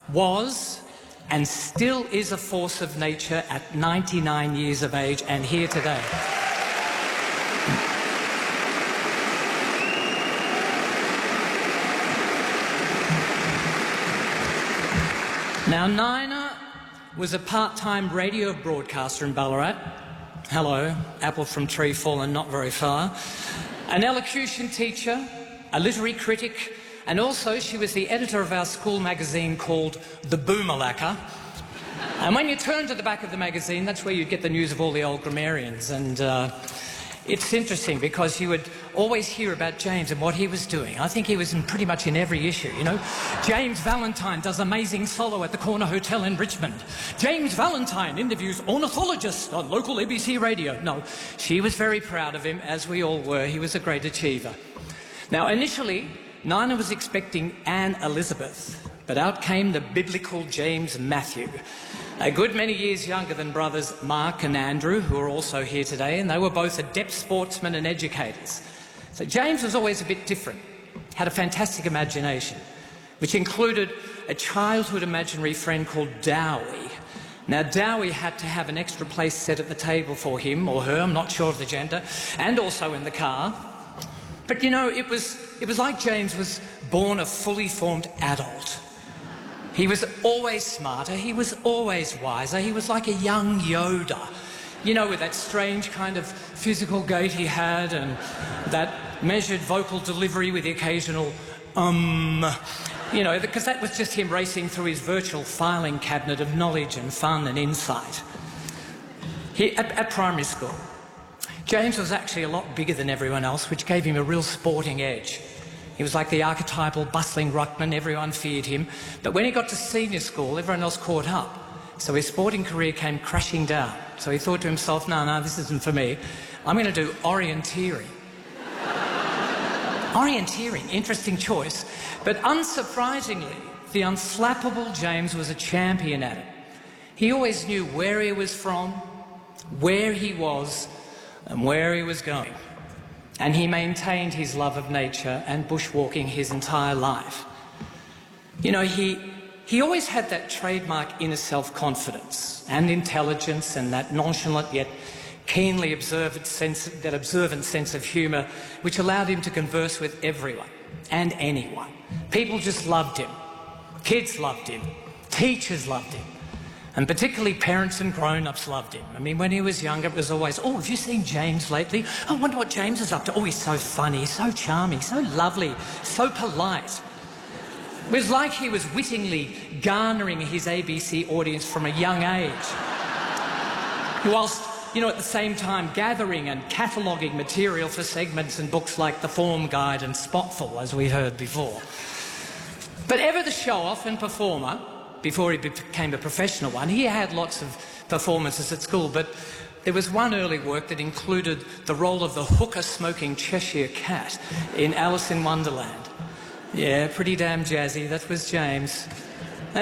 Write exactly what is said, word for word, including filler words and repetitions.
was and still is a force of nature at ninety-nine years of age and here today. Now, Nina was a part-time radio broadcaster in Ballarat. Hello, apple from tree fallen not very far. An elocution teacher, a literary critic, and also she was the editor of our school magazine called The Boomalacca. And when you turn to the back of the magazine, that's where you'd get the news of all the old grammarians. And uh, it's interesting because you would always hear about James and what he was doing. I think he was in pretty much in every issue, you know. James Valentine does amazing solo at the Corner Hotel in Richmond. James Valentine interviews ornithologists on local A B C radio. No, she was very proud of him, as we all were. He was a great achiever. Now, initially, Nina was expecting Anne Elizabeth, but out came the biblical James Matthew, a good many years younger than brothers Mark and Andrew, who are also here today, and they were both adept sportsmen and educators. So James was always a bit different, had a fantastic imagination, which included a childhood imaginary friend called Dowie. Now, Dowie had to have an extra place set at the table for him or her, I'm not sure of the gender, and also in the car. But, you know, it was, it was like James was born a fully formed adult. He was always smarter, he was always wiser, he was like a young Yoda. You know, with that strange kind of physical gait he had and that measured vocal delivery with the occasional um, you know, because that was just him racing through his virtual filing cabinet of knowledge and fun and insight. He, at, at primary school, James was actually a lot bigger than everyone else, which gave him a real sporting edge. He was like the archetypal bustling ruckman, everyone feared him. But when he got to senior school, everyone else caught up. So his sporting career came crashing down. So he thought to himself, no, no, this isn't for me. I'm going to do orienteering. Orienteering, interesting choice. But unsurprisingly, the unflappable James was a champion at it. He always knew where he was from, where he was, and where he was going. And he maintained his love of nature and bushwalking his entire life. You know, he, he always had that trademark inner self-confidence and intelligence and that nonchalant yet keenly observant sense, that observant sense of humour which allowed him to converse with everyone and anyone. People just loved him. Kids loved him. Teachers loved him. And particularly parents and grown-ups loved him. I mean, when he was younger, it was always, oh, have you seen James lately? I wonder what James is up to. Oh, he's so funny, so charming, so lovely, so polite. It was like he was wittingly garnering his A B C audience from a young age. Whilst, you know, at the same time gathering and cataloguing material for segments and books like The Form Guide and Spotful, as we heard before. But ever the show-off and performer, before he became a professional one, he had lots of performances at school, but there was one early work that included the role of the hookah-smoking Cheshire Cat in Alice in Wonderland. Yeah, pretty damn jazzy. That was James.